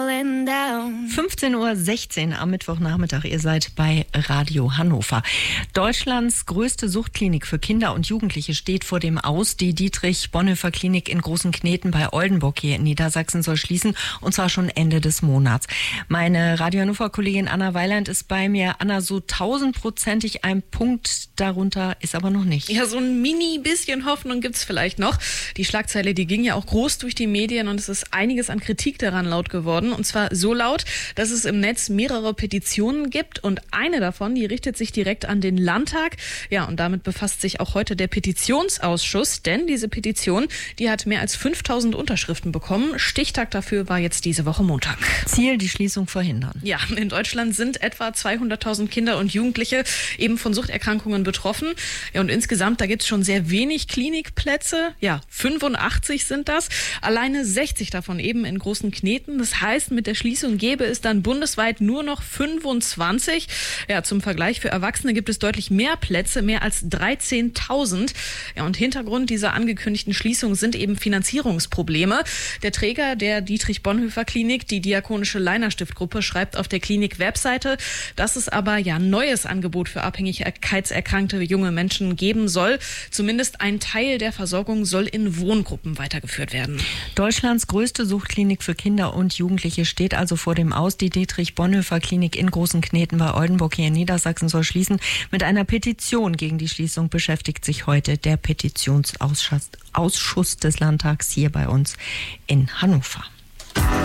falling down. 15:16 Uhr am Mittwochnachmittag. Ihr seid bei Radio Hannover. Deutschlands größte Suchtklinik für Kinder und Jugendliche steht vor dem Aus. Die Dietrich-Bonhoeffer-Klinik in Großenkneten bei Oldenburg hier in Niedersachsen soll schließen, und zwar schon Ende des Monats. Meine Radio Hannover-Kollegin Anna Weiland ist bei mir. Anna, so 1000%ig ein Punkt darunter ist aber noch nicht. Ja, so ein mini bisschen Hoffnung gibt's vielleicht noch. Die Schlagzeile, die ging ja auch groß durch die Medien, und es ist einiges an Kritik daran laut geworden. Und zwar so laut, dass es im Netz mehrere Petitionen gibt, und eine davon, die richtet sich direkt an den Landtag. Ja, und damit befasst sich auch heute der Petitionsausschuss, denn diese Petition, die hat mehr als 5000 Unterschriften bekommen. Stichtag dafür war jetzt diese Woche Montag. Ziel, die Schließung verhindern. Ja, in Deutschland sind etwa 200.000 Kinder und Jugendliche eben von Suchterkrankungen betroffen. Ja, und insgesamt, da gibt's schon sehr wenig Klinikplätze. Ja, 85 sind das. Alleine 60 davon eben in Großenkneten. Das heißt, mit der Schließung gäbe es dann bundesweit nur noch 25. Ja, zum Vergleich, für Erwachsene gibt es deutlich mehr Plätze, mehr als 13.000. Ja, und Hintergrund dieser angekündigten Schließung sind eben Finanzierungsprobleme. Der Träger der Dietrich-Bonhoeffer-Klinik, die Diakonische Leiner-Stift-Gruppe, schreibt auf der Klinik-Webseite, dass es aber ja ein neues Angebot für abhängigkeitserkrankte junge Menschen geben soll. Zumindest ein Teil der Versorgung soll in Wohngruppen weitergeführt werden. Deutschlands größte Suchtklinik für Kinder und Jugendliche steht also vor dem Aus. Die Dietrich-Bonhoeffer-Klinik in Großenkneten bei Oldenburg hier in Niedersachsen soll schließen. Mit einer Petition gegen die Schließung beschäftigt sich heute der Petitionsausschuss des Landtags hier bei uns in Hannover.